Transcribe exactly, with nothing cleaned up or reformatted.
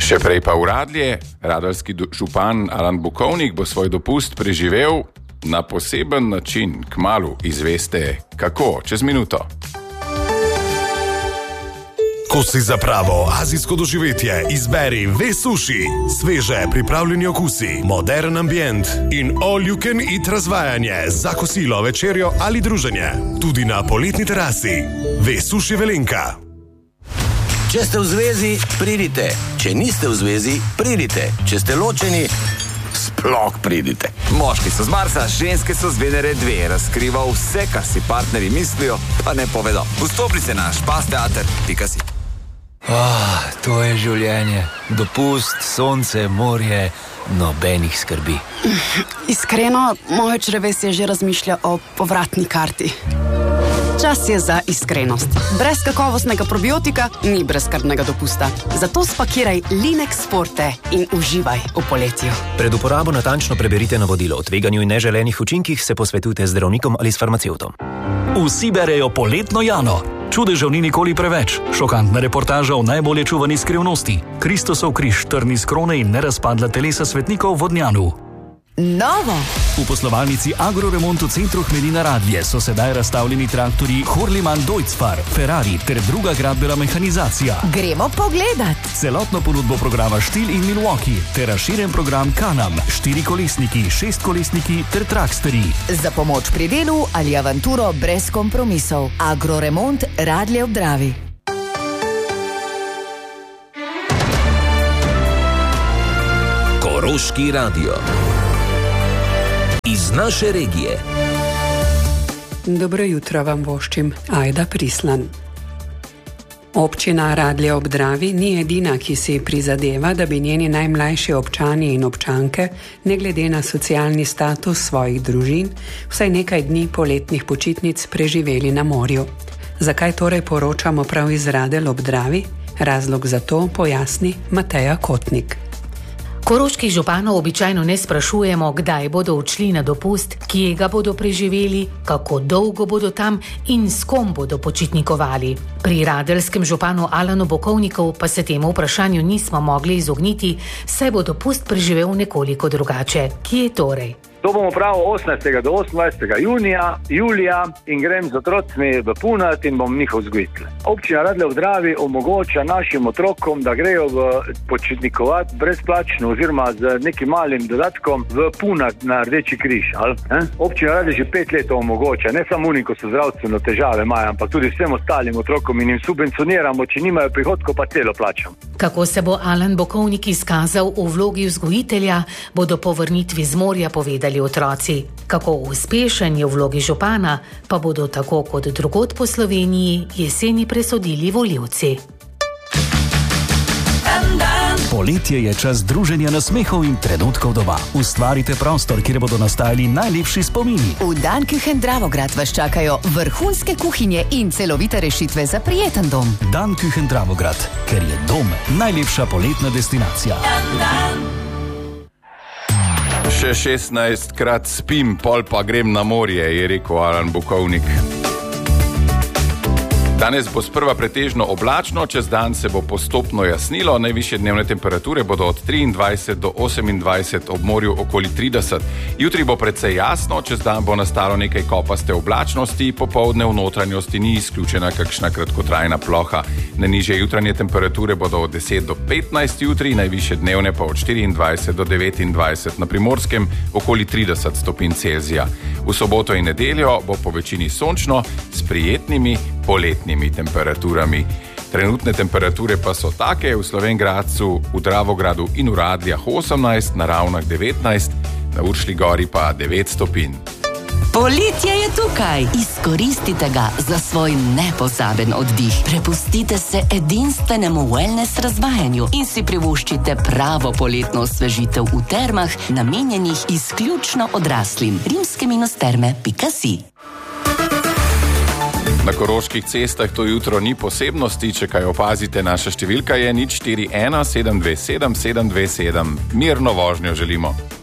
Še prej pa uradlje, radeljski župan Alan Bukovnik bo svoj dopust preživel na poseben način. Kmalu izveste kako, čez minuto. Ko si za pravo azijsko doživetje, izberi Ve Sushi. Sveže pripravljeni okusi, modern ambient in all you can eat razvajanje za kosilo, večerjo ali druženje. Tudi na poletni terasi. Ve Sushi Velenka. Če ste v zvezi, pridite. Če niste v zvezi, pridite. Če ste ločeni, sploh pridite. Moški so z Marsa, ženske so z Venere dve. Razkriva vse, kar si partnerji mislijo, pa ne povedo. Vstopnice na špasteater pika si. Oh, to je življenje. Dopust, sonce, morje, nobenih skrbi. Iskreno, moje črevesje že razmišlja o povratni karti. Čas je za iskrenost. Brez kakovostnega probiotika ni brezskrbnega dopusta. Zato spakiraj Linex Forte in uživaj v poletju. Pred uporabo natančno preberite navodilo o tveganju in neželenih učinkih, se posvetujte z zdravnikom ali s farmacevtom. Vsi berejo poletno Jano. Čudežev ni nikoli preveč. Šokantna reportaža o najbolje čuvani skrivnosti. Kristosov križ, trni z krone in nerazpadla telesa svetnikov v Vodnjanu. Novo! V poslovalnici Agroremont v centru Hmelina Radlje so sedaj razstavljeni traktorji Horliman Deutzfar, Ferrari ter druga gradbena mehanizacija. Gremo pogledat! Celotno ponudbo programa Štil in Milwaukee ter razširjen program Canam, štirikolesniki, šestkolesniki ter traksteri. Za pomoč pri delu ali avanturo brez kompromisov. Agroremont Radlje ob Dravi. Koroški radio. Iz naše regije. Dobro jutro vam voščim, Ajda Prislan. Občina Radlje ob Dravi ni edina, ki si prizadeva, da bi njeni najmlajši občani in občanke, ne glede na socialni status svojih družin, vsaj nekaj dni poletnih počitnic preživeli na morju. Zakaj torej poročamo prav iz Radelj ob Dravi? Razlog za to pojasni Mateja Kotnik. Koroških županov običajno ne sprašujemo, kdaj bodo odšli na dopust, kje ga bodo preživeli, kako dolgo bodo tam in s kom bodo počitnikovali. Pri radeljskem županu Alanu Bukovniku pa se temu vprašanju nismo mogli izogniti, saj bo dopust preživel nekoliko drugače. Kje torej? To bomo prav osemnajstega do osemnajstega junija, julija in grem z otrocmi v Punat in bom njihov vzgojitelj. Občina Radlje ob Dravi omogoča našim otrokom, da grejo v počitnikovati brezplačno oziroma z nekim malim dodatkom v Punat na Rdeči križ. Ali, eh? Občina Radlje že pet let omogoča, ne samo oni, ko so zdravstveno težave imajo, ampak tudi vsem ostalim otrokom in jim subvencioniramo, če nimajo prihodkov, pa celo plačam. Kako se bo Alan Bukovnik izkazal v vlogi vzgojitelja, bodo po vrnitvi z morja povedali otroci. Kako uspešen je v vlogi župana, pa bodo tako kot drugod po Sloveniji jeseni presodili volivci. Poletje je čas druženja, nasmehov in trenutkov doma. Ustvarite prostor, kjer bodo nastajali najlepši spomini. V Danküchen Dravograd vas čakajo vrhunske kuhinje in celovite rešitve za prijeten dom. Danküchen Dravograd, ker je dom najlepša poletna destinacija. Dan, dan. Še šestnajstkrat spim, pol pa grem na morje, je rekel Alan Bukovnik. Danes bo sprva pretežno oblačno, čez dan se bo postopno jasnilo, najvišje dnevne temperature bodo od triindvajset do osemindvajset, ob morju okoli trideset. Jutri bo precej jasno, čez dan bo nastalo nekaj kopaste oblačnosti, popoldne v notranjosti ni izključena kakšna kratkotrajna ploha. Najnižje jutranje temperature bodo od deset do petnajst jutri, najvišje dnevne pa od štiriindvajset do devetindvajset, na Primorskem okoli trideset stopinj Celzija. V soboto in nedeljo bo po večini sončno s prijetnimi poletnimi temperaturami. Trenutne temperature pa so take, v Slovenj Gradcu, v Dravogradu in v Radljah osemnajst, na Ravnah devetnajst, na Uršlji gori pa devet stopinj. Poletje je tukaj. Izkoristite ga za svoj nepozaben oddih. Prepustite se edinstvenemu wellness razvajanju in si privoščite pravo poletno osvežitev v termah, namenjenih izključno odraslim. rimske minus terme pika si. Na koroških cestah to jutro ni posebnosti, če kaj opazite, naša številka je nič štiri ena sedem dve sedem sedem dve sedem. Mirno vožnjo želimo.